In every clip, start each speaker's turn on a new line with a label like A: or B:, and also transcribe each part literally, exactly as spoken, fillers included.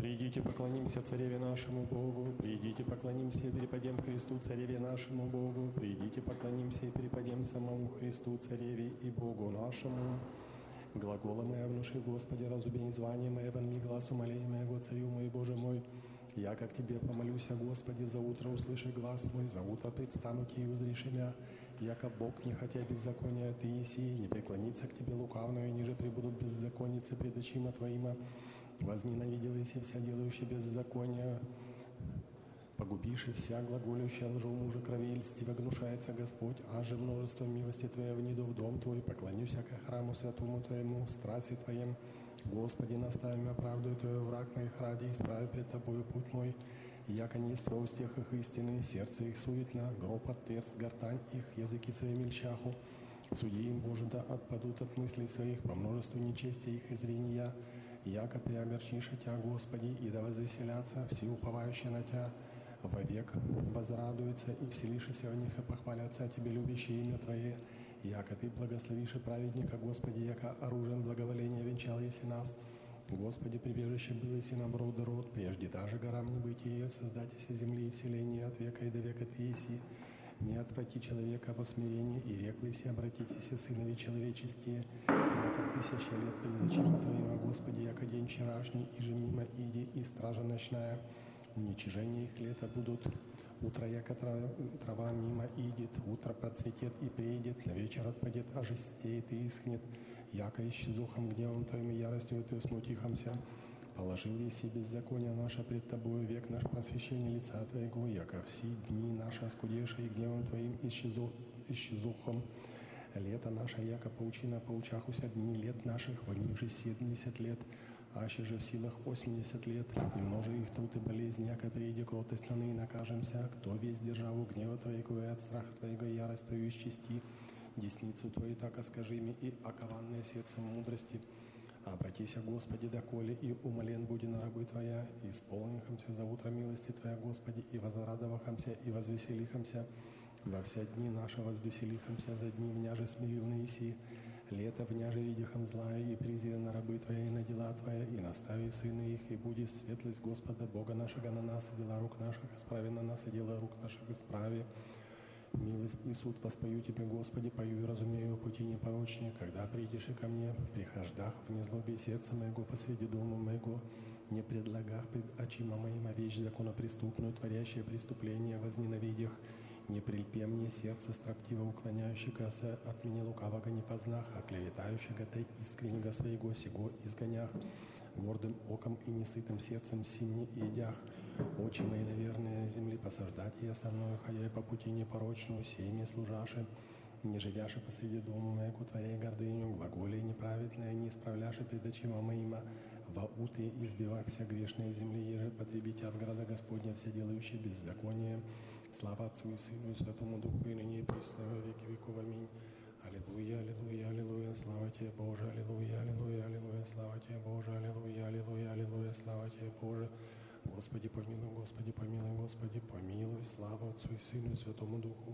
A: Придите, поклонимся Цареве нашему Богу, придите, поклонимся и перепадем Христу, Цареве нашему Богу, придите, поклонимся и перепадем самому Христу, Цареве и Богу нашему. Глагола моя внуши, Господи, разубей звание мое, вонми глаз умолей моего, Царю мой, Боже мой. Я, как Тебе помолюся, Господи, за утро услыши глаз мой, за утро предстану Ти и узришь меня. Яко Бог, не хотя беззакония Ты еси, не преклонится к Тебе лукавную, ниже прибудут беззаконницы пред очима Твоима. Возненавидел еси вся делающая беззакония, погубишь вся глаголющая лжу мужа крови, льстиво гнушается Господь, аже множество милости Твоей вниду в дом Твой, поклонюся ко храму святому Твоему, в страсти Твоем. Господи, наставь меня правдою Твою, враг моих ради, исправи пред Тобою путь мой. Яко не в устьях их истины, сердце их суетно, гроб отверз, гортань их, языки свои мельчаху. Суди им, Боже, да отпадут от мыслей своих, по множеству нечестия их и зрения. Яко преоберчишь Тя, Господи, и да возвеселятся все уповающие на Тя, вовек возрадуются и вселишься в них, и похвалятся о Тебе, любящие имя Твое. Яко Ты благословишь и праведника, Господи, яко оружием благоволения венчал еси нас. Господи, прибежище было еси нам род и род, прежде даже горам небытие, создатися земли и вселения от века и до века Ты еси. Не отврати человека во смирении, и реклыси обратитесь, сынови человечестие, яко тысяча лет пред очима Твоими, Господи, яко день вчерашний, и же мимо иди, и стража ночная. Уничижение их лета будут. Утро, яко трава мимо идет, утро процветет и приедет, на вечер отпадет, а жестеет и искнет, яко исчезухом гневом Твоим и яростью Ты смутихомся. Положил еси беззаконие наше пред Тобою, век наш просвещение лица Твоего, яко все дни наши оскудевшие гневом Твоим исчезу, исчезухом. Лето наше, яко паучина поучахуся дни лет наших, в них же семьдесят лет, аще же в силах восемьдесят лет, и множе их труд и болезнь, яко приеди кротость на ныне накажемся, кто весь державу гнева Твоего и от страха Твоего и ярость Твою исчисти, десницу Твою так оскажи ми и окованное сердцем мудрости. Обратися, Господи, доколе, и умолен буди на рабы Твоя, и исполнихомся за утро милости Твоя, Господи, и возрадовахомся, и возвеселихомся. Во все дни наши возвеселихомся за дни вняже смиренные си. Лето вняже видихом злая, и призи на рабы Твоя, и на дела Твоя, и настави сыны их, и буди светлость Господа, Бога нашего на нас, и дела рук наших, исправи на нас, и дела рук наших, исправи. Милость и суд воспою Тебе, Господи, пою и разумею пути непорочнее, когда придешь и ко мне, прихождах в незлобе сердца моего посреди дома моего, не предлагах пред очима моима вещь законопреступную, творящее преступление, возненавидях, не прильпе мне сердце строптиво уклоняющегося от меня лукавого не познах, а клеветающего Ты искреннего своего сего изгонях, гордым оком и несытым сердцем сине едях. Очи мои, наверное, земли посаждать я со мною, ходя по пути непорочному, семье служаши, не живяши посреди дома моего, творяя гордыню, глаголе неправедное, не исправляши пред очима моима, во уты избивах вся грешная земли, еже потребите от града Господня все делающие беззаконие. Слава Отцу и Сыну и Святому Духу, и ныне и присно во веки веков. Аминь. Аллилуйя, аллилуйя, аллилуйя, слава Тебе, Боже, аллилуйя, аллилуйя, аллилуйя, слава Тебе, Боже, аллилуйя, аллилуйя, аллилуйя, слава Тебе, Боже. Господи, помилуй, Господи, помилуй, Господи, помилуй, слава Отцу и Сыну и Святому Духу.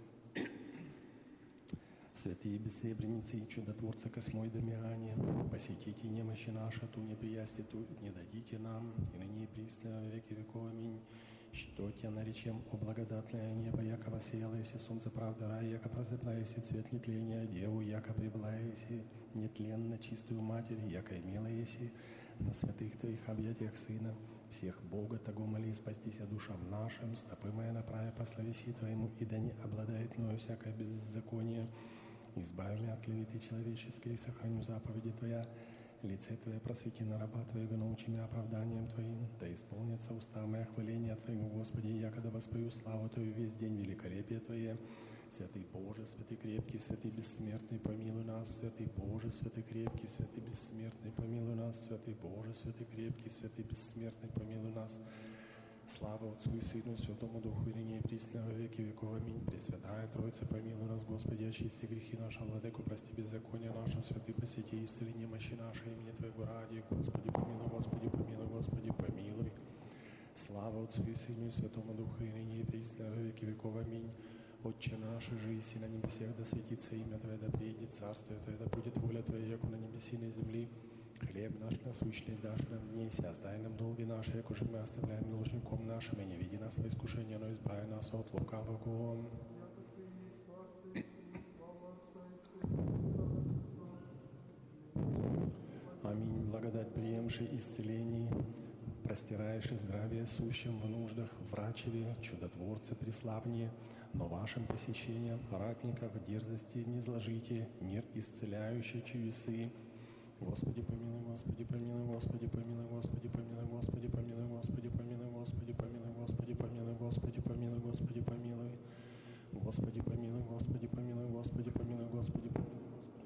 A: Святые бессребреницы и чудотворцы Космой Дамиане, посетите немощи наши, ту неприясти, ту не дадите нам, и ныне и присно во веки веков. Аминь. Что Тебя наречем, о благодатное небо, яко воссеяло еси солнце правда рай, яко прозрела еси цвет нетления, деву, яко прибыла еси нетленно чистую Матерь, яко имела еси на святых Твоих объятиях Сына, всех Бога, того моли спастися душам нашим, стопы моя направя по словеси Твоему, и да не обладает мною всякое беззаконие. Избави меня от клеветы человеческой, и сохраню заповеди Твоя. Лице Твое просвети на раба Твоего, научи меня оправданием Твоим, да исполнится уста моя хваления Твоего, Господи, якогда воспою славу Твою весь день, великолепие Твое. Святый Боже, святый крепкий, святый бессмертный, помилуй нас. Святый Боже, святый крепкий, святый бессмертный, помилуй нас. Святый Боже, святый крепкий, святый бессмертный, помилуй нас. Слава Отцу и Сыну и Святому Духу, и ныне и присно во веки веков. Аминь. Пресвятая Троица, помилуй нас, Господи, очисти грехи наши, Владыку, прости беззаконие наше, святый посети, исцели немощи наши, имени Твоего ради. Господи, помилуй, Господи, помилуй, Господи, помилуй. Слава Отцу и Сыну и Святому Духу, и ныне и присно во веки веков. Аминь. Отче наш, жиси на небесах, да светится имя Твое, да приедет царствие Твое, да будет воля Твоя, яко на небеси и на земли. Хлеб наш насущный дашь нам днесь, остай нам долги наши, як уже мы оставляем должником нашим, и не веди нас во искушение, но избавь нас от лукавого. Аминь. Благодать приемши исцелений, простираешь и здравие сущим в нуждах, врачеве, чудотворце преславнее, но вашим посещением, ратников, дерзости не зложите, мир исцеляющий чудесы. Господи помилуй, Господи помилуй, Господи помилуй, Господи помилуй, Господи помилуй, Господи помилуй, Господи помилуй, Господи помилуй, Господи помилуй, Господи помилуй, Господи помилуй, Господи помилуй, Господи помилуй, Господи помилуй.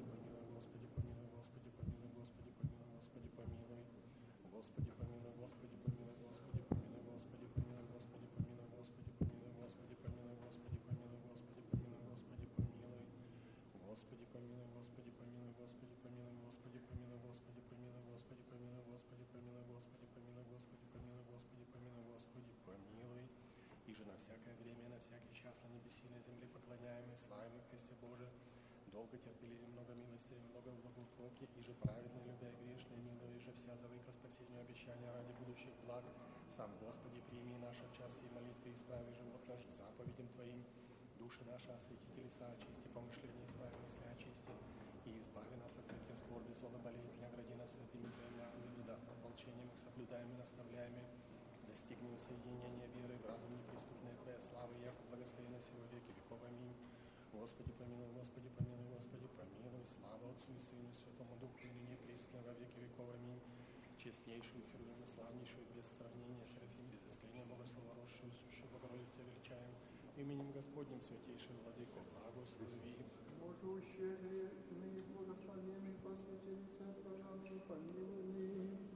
A: Долго терпели, много милости, много благословки, и же праведно, любя грешные, милуя, и же вся завыка спасению обещания ради будущих благ. Сам, Господи, прими наш час и молитвы, исправи живот наш заповедям Твоим. Души наши освети, телеса очисти, помышления исправи, мысли очисти, и избави нас от всяких скорби, злобы, болезни, огради нас святыми Твоими ангелами, да, ополчением их соблюдаем и наставляем, достигнем соединения веры в разум неприступной Твоя славы, яко благословенно сего веки веков. Аминь. Господи помилуй, Господи помилуй, Господи помилуй, слава Отцу и Сыну и Святому Духу, и ныне присно во веки веков. Аминь. Честнейшую Херувим, славнейшую, без сравнения, Серафим, без исследия, Богослова, росшую, сущую Богородицу тебя величаем, именем Господним, святейший Владыко, благослови.
B: Боже, ущедрие, ныне благословенный, посвятили Церковь, помилуй.